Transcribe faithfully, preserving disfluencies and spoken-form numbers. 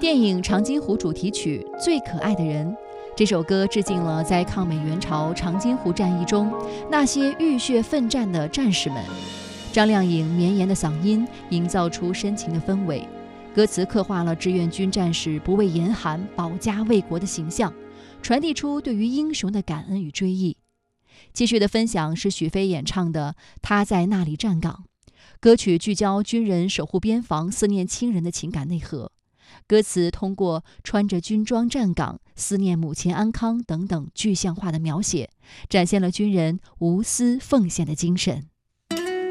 电影《长津湖》主题曲《最可爱的人》，这首歌致敬了在抗美援朝长津湖战役中那些浴血奋战的战士们。张靓颖绵延的嗓音营造出深情的氛围，歌词刻画了志愿军战士不畏严寒、保家卫国的形象，传递出对于英雄的感恩与追忆。继续的分享是许飞演唱的《他在那里站岗》，歌曲聚焦军人守护边防、思念亲人的情感内核。歌词通过穿着军装站岗、思念母亲安康等等具象化的描写，展现了军人无私奉献的精神。